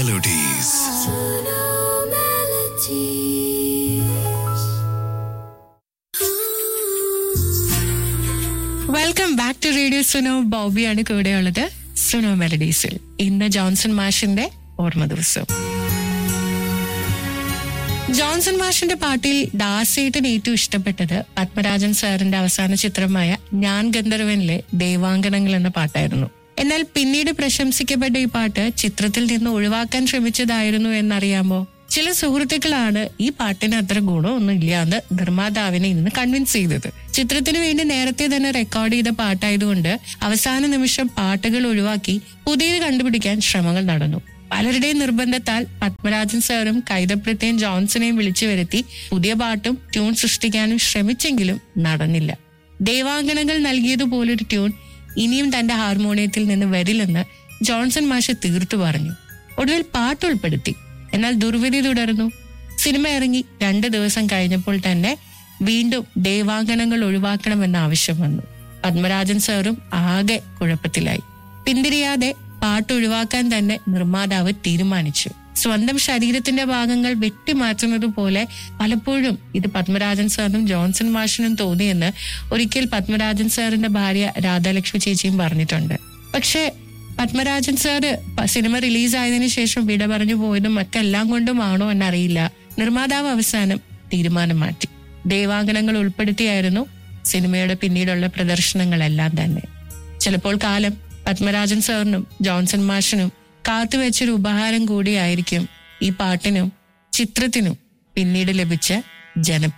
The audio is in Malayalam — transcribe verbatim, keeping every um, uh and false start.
Melodies. Welcome back to radio Suno. ബോബിയാണ് കൂടെയുള്ളത് സുനോ മെലഡീസിൽ. ഇന്ന് ജോൺസൺ മാഷിന്റെ ഓർമ്മ ദിവസം. ജോൺസൺ മാഷിന്റെ പാട്ടിൽ ദാസേട്ടൻ ഏറ്റവും ഇഷ്ടപ്പെട്ടത് പത്മരാജൻ സാറിന്റെ അവസാന ചിത്രമായ ഞാൻ ഗന്ധർവനിലെ ദേവാങ്കണങ്ങൾ എന്ന പാട്ടായിരുന്നു. എന്നാൽ പിന്നീട് പ്രശംസിക്കപ്പെട്ട ഈ പാട്ട് ചിത്രത്തിൽ നിന്ന് ഒഴിവാക്കാൻ ശ്രമിച്ചതായിരുന്നു എന്നറിയാമോ? ചില സുഹൃത്തുക്കളാണ് ഈ പാട്ടിന് അത്ര ഗുണമൊന്നും ഇല്ല എന്ന് നിർമ്മാതാവിനെ ഇന്ന് കൺവിൻസ് ചെയ്തത്. ചിത്രത്തിന് വേണ്ടി നേരത്തെ തന്നെ റെക്കോർഡ് ചെയ്ത പാട്ടായതുകൊണ്ട് അവസാന നിമിഷം പാട്ടുകൾ ഒഴിവാക്കി പുതിയത് കണ്ടുപിടിക്കാൻ ശ്രമങ്ങൾ നടന്നു. പലരുടെയും നിർബന്ധത്താൽ പത്മരാജൻ സാറും കൈതപ്രത്യേം ജോൺസണെയും വിളിച്ചു വരുത്തി പുതിയ പാട്ടും ട്യൂൺ സൃഷ്ടിക്കാനും ശ്രമിച്ചെങ്കിലും നടന്നില്ല. ദേവാങ്കണങ്ങൾ നൽകിയതുപോലൊരു ട്യൂൺ ഇനിയും തന്റെ ഹാർമോണിയത്തിൽ നിന്ന് വരില്ലെന്ന് ജോൺസൺ മാഷ് തീർത്തു പറഞ്ഞു. ഒടുവിൽ പാട്ട് ഉൾപ്പെടുത്തി. എന്നാൽ ദുർവിധി തുടർന്നു. സിനിമ ഇറങ്ങി രണ്ടു ദിവസം കഴിഞ്ഞപ്പോൾ തന്നെ വീണ്ടും ദേവാങ്കണങ്ങൾ ഒഴിവാക്കണമെന്ന ആവശ്യം വന്നു. പത്മരാജൻ സാറും ആകെ കുഴപ്പത്തിലായി. പിന്തിരിയാതെ പാട്ട് ഒഴിവാക്കാൻ തന്നെ നിർമ്മാതാവ് തീരുമാനിച്ചു. സ്വന്തം ശരീരത്തിന്റെ ഭാഗങ്ങൾ വെട്ടിമാറ്റുന്നത് പോലെ പലപ്പോഴും ഇത് പത്മരാജൻ സാറിനും ജോൺസൺ മാഷിനും തോന്നിയെന്ന് ഒരിക്കൽ പത്മരാജൻ സാറിന്റെ ഭാര്യ രാധാലക്ഷ്മി ചേച്ചിയും പറഞ്ഞിട്ടുണ്ട്. പക്ഷേ പത്മരാജൻ സാറ് സിനിമ റിലീസായതിനു ശേഷം വിട പറഞ്ഞു പോയതും മറ്റെല്ലാം കൊണ്ടുമാണോ എന്നറിയില്ല, നിർമ്മാതാവ് അവസാനം തീരുമാനം മാറ്റി. ദേവാങ്കണങ്ങൾ ഉൾപ്പെടുത്തിയായിരുന്നു സിനിമയുടെ പിന്നീടുള്ള പ്രദർശനങ്ങളെല്ലാം തന്നെ. ചിലപ്പോൾ കാലം പത്മരാജൻ സാറിനും ജോൺസൺ മാഷിനും കാത്തുവെച്ചൊരു ഉപഹാരം കൂടിയായിരിക്കും ഈ പാട്ടിനും ചിത്രത്തിനും പിന്നീട് ലഭിച്ച ജനപ്രിയത.